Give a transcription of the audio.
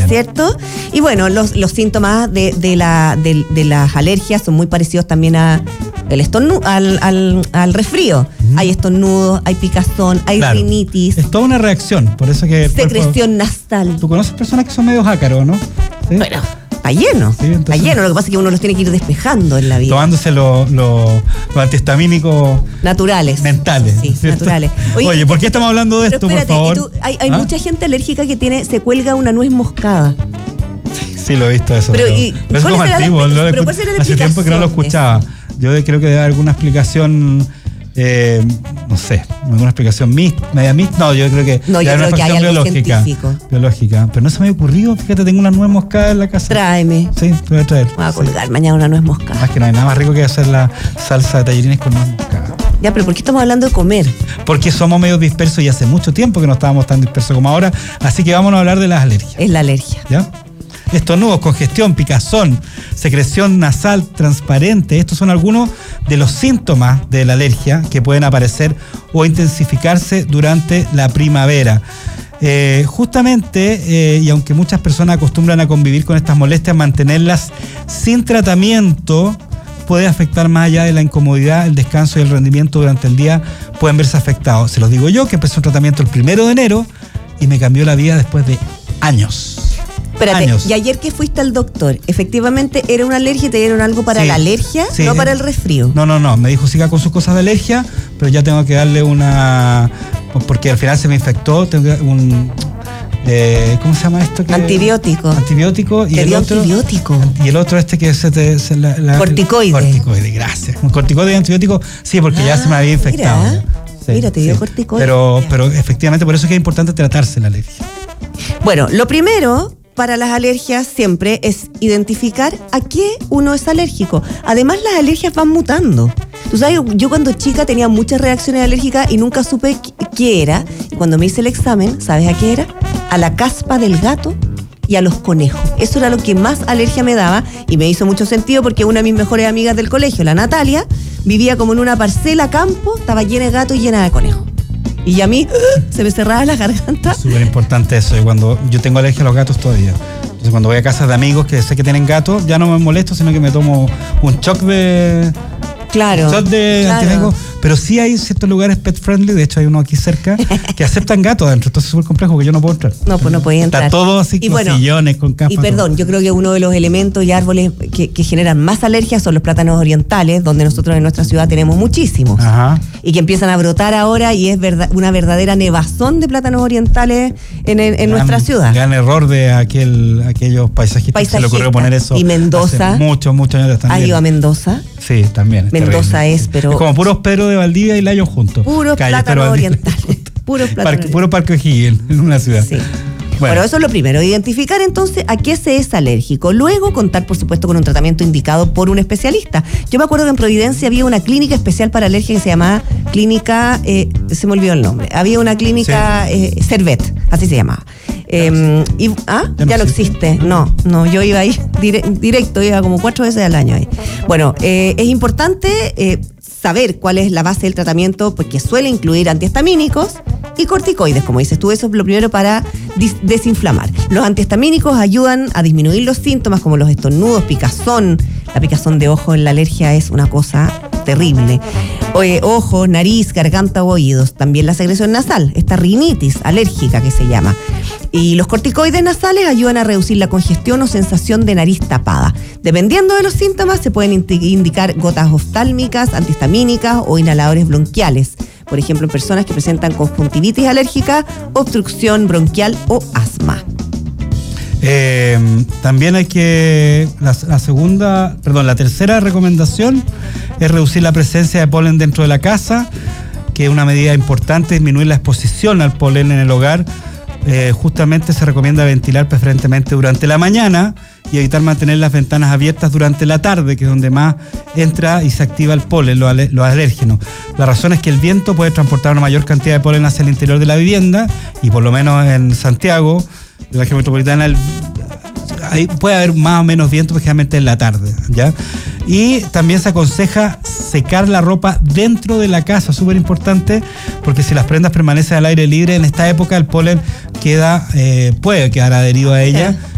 ¿cierto? Y bueno, los síntomas de las alergias son muy parecidos también al resfrío. Hay estornudos, hay picazón, hay rinitis. Es toda una reacción, por eso que... Secreción nasal. ¿Tú conoces personas que son medio ácaros, no? ¿Sí? Bueno, está lleno. Sí, está lleno. Lo que pasa es que uno los tiene que ir despejando en la vida. Tomándose los antihistamínicos naturales. Mentales. Sí, ¿cierto? Naturales. Oye, ¿por qué estamos hablando de esto, espérate, por favor? Hay mucha gente alérgica que se cuelga una nuez moscada. Sí, lo he visto eso. Pero es como antiguo. Hace tiempo que no lo escuchaba. Yo creo que debe haber alguna explicación... no sé, alguna explicación media mixta. No, yo creo que no, yo creo que hay algo biológica. Pero no se me había ocurrido, fíjate, tengo una nuez moscada en la casa. Tráeme. Sí, te voy a traer. Voy a colgar mañana una nuez moscada. Más que no hay nada más rico que hacer la salsa de tallarines con nuez moscada. Ya, pero ¿por qué estamos hablando de comer? Porque somos medio dispersos y hace mucho tiempo que no estábamos tan dispersos como ahora, así que vamos a hablar de las alergias. Es la alergia. ¿Ya? Estornudos, congestión, picazón, secreción nasal transparente. Estos son algunos de los síntomas de la alergia que pueden aparecer o intensificarse durante la primavera. Justamente, y aunque muchas personas acostumbran a convivir con estas molestias, mantenerlas sin tratamiento puede afectar más allá de la incomodidad, el descanso y el rendimiento durante el día pueden verse afectados. Se los digo yo, que empecé un tratamiento el 1 de enero y me cambió la vida después de años. Espérate, y ayer que fuiste al doctor, ¿efectivamente era una alergia y te dieron algo para la alergia, no para el resfrío? No, me dijo siga con sus cosas de alergia, pero ya tengo que darle porque al final se me infectó, tengo que ¿cómo se llama esto? Antibiótico. Y el otro, antibiótico. Y el otro que corticoide. Corticoide, gracias. Un corticoide y antibiótico, sí, porque ya se me había infectado. Mira, te dio corticoide. Pero efectivamente, por eso es que es importante tratarse la alergia. Bueno, lo primero para las alergias siempre es identificar a qué uno es alérgico. Además, las alergias van mutando. Tú sabes, yo cuando chica tenía muchas reacciones alérgicas y nunca supe qué era. Y cuando me hice el examen, ¿sabes a qué era? A la caspa del gato y a los conejos. Eso era lo que más alergia me daba y me hizo mucho sentido porque una de mis mejores amigas del colegio, la Natalia, vivía como en una parcela campo, estaba llena de gatos y llena de conejos. Y a mí se me cerraba la garganta. Es súper importante eso. Y cuando yo tengo alergia a los gatos todavía. Entonces cuando voy a casas de amigos que sé que tienen gatos, ya no me molesto, sino que me tomo un shock de... Claro. Antialérgico. Pero sí hay ciertos lugares pet friendly, de hecho hay uno aquí cerca, que aceptan gatos adentro. Entonces es súper complejo porque yo no puedo entrar. No, pues no podía entrar. Está todo así con sillones, con capas. Y perdón, yo creo que uno de los elementos y árboles que generan más alergias son los plátanos orientales, donde nosotros en nuestra ciudad tenemos muchísimos. Ajá. Y que empiezan a brotar ahora y es una verdadera nevazón de plátanos orientales en nuestra ciudad. Gran error de aquellos paisajistas que se le ocurrió poner eso. Y Mendoza. Hace muchos años también. ¿Has ido a Mendoza? Sí, también. Mendoza es, pero... Es como puros Pedro de Valdivia y Layo juntos. Puros plátanos orientales. Puro Parque O'Higgins en una ciudad. Sí. Bueno, eso es lo primero, identificar entonces a qué se es alérgico. Luego, contar, por supuesto, con un tratamiento indicado por un especialista. Yo me acuerdo que en Providencia había una clínica especial para alergia que se llamaba Clínica, se me olvidó el nombre, había una clínica Servet, así se llamaba. Ya no existe. No, yo iba ahí directo, iba como 4 veces al año ahí. Bueno, es importante saber cuál es la base del tratamiento, porque suele incluir antihistamínicos y corticoides, como dices tú, eso es lo primero para desinflamar. Los antihistamínicos ayudan a disminuir los síntomas como los estornudos, picazón. La picazón de ojo en la alergia es una cosa terrible. Ojos, nariz, garganta o oídos. También la secreción nasal, esta rinitis alérgica que se llama. Y los corticoides nasales ayudan a reducir la congestión o sensación de nariz tapada. Dependiendo de los síntomas, se pueden indicar gotas oftálmicas, antihistamínicas o inhaladores bronquiales. Por ejemplo, en personas que presentan conjuntivitis alérgica, obstrucción bronquial o asma. También hay que... La tercera recomendación es reducir la presencia de polen dentro de la casa, que es una medida importante, disminuir la exposición al polen en el hogar. Justamente se recomienda ventilar preferentemente durante la mañana y evitar mantener las ventanas abiertas durante la tarde, que es donde más entra y se activa el polen, los alérgenos. La razón es que el viento puede transportar una mayor cantidad de polen hacia el interior de la vivienda, y por lo menos en Santiago, en la región metropolitana, ahí puede haber más o menos viento, porque generalmente en la tarde, ¿ya? Y también se aconseja secar la ropa dentro de la casa, súper importante, porque si las prendas permanecen al aire libre en esta época, el polen puede quedar adherido a ella,